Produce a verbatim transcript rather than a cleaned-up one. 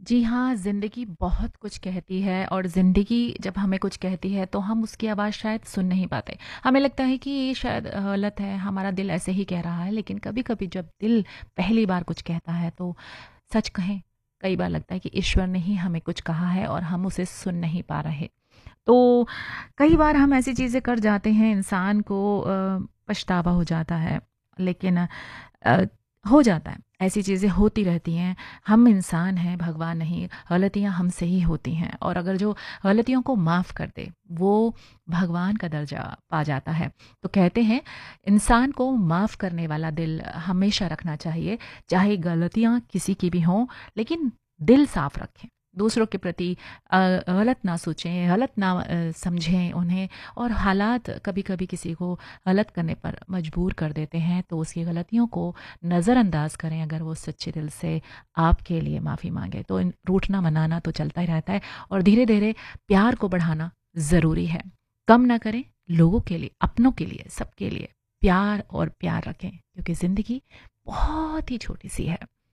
जी हाँ, ज़िंदगी बहुत कुछ कहती है और ज़िंदगी जब हमें कुछ कहती है तो हम उसकी आवाज़ शायद सुन नहीं पाते। हमें लगता है कि ये शायद गलत है, हमारा दिल ऐसे ही कह रहा है, लेकिन कभी-कभी जब दिल पहली बार कुछ कहता है तो सच कहें, कई बार लगता है कि ईश्वर ने ही हमें कुछ कहा है और हम उसे सुन नहीं पा रहे। तो कई बार हम ऐसी चीज़ें कर जाते हैं, इंसान को अ, पछतावा हो जाता है, लेकिन अ, हो जाता है, ऐसी चीज़ें होती रहती हैं। हम इंसान हैं, भगवान नहीं, गलतियाँ हमसे ही होती हैं और अगर जो गलतियों को माफ़ कर दे, वो भगवान का दर्जा पा जाता है। तो कहते हैं, इंसान को माफ़ करने वाला दिल हमेशा रखना चाहिए, चाहे गलतियाँ किसी की भी हों, लेकिन दिल साफ़ रखें। दूसरों के प्रति अ, गलत ना सोचें, गलत ना अ, समझें उन्हें और हालात कभी-कभी किसी को गलत करने पर मजबूर कर देते हैं, तो उसकी गलतियों को नज़रअंदाज करें अगर वो सच्चे दिल से आपके लिए माफ़ी मांगे तो इन रूठना मनाना तो चलता ही रहता है और धीरे धीरे प्यार को बढ़ाना ज़रूरी है। कम ना करें, लोगों के लिए, अपनों के लिए, सबके लिए प्यार और प्यार रखें क्योंकि ज़िंदगी बहुत ही छोटी सी है।